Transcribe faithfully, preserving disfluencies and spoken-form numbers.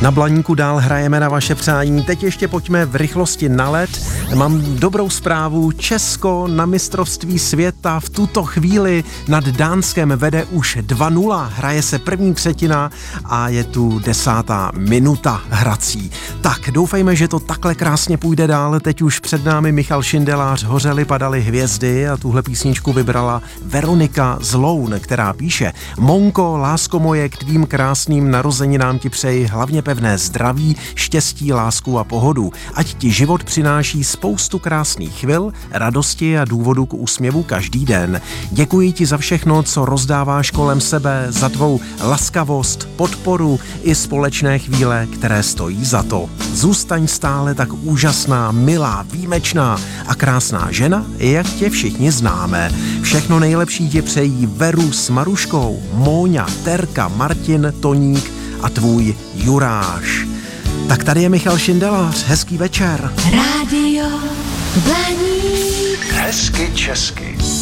Na Blaníku dál hrajeme na vaše přání. Teď ještě pojďme v rychlosti na led. Mám dobrou zprávu. Česko na mistrovství světa v tuto chvíli nad Dánskem vede už dva nula. Hraje se první třetina a je tu desátá minuta hrací. Tak doufejme, že to takhle krásně půjde dál. Teď už před námi Michal Šindelář, Hořely padaly hvězdy a tuhle písničku vybrala Veronika Zloun, která píše: Monko, lásko moje, k tvým krásným narozeninám ti přeji hlavně pevné zdraví, štěstí, lásku a pohodu. Ať ti život přináší spoustu krásných chvil, radosti a důvodu k úsměvu každý den. Děkuji ti za všechno, co rozdáváš kolem sebe, za tvou laskavost, podporu i společné chvíle, které stojí za to. Zůstaň stále tak úžasná, milá, výjimečná a krásná žena, jak tě všichni známe. Všechno nejlepší ti přejí Veru s Maruškou, Móňa, Terka, Martin, Toník a tvůj Juráš. Tak tady je Michal Šindelář, hezký večer. Rádio Blaník. Hezky česky.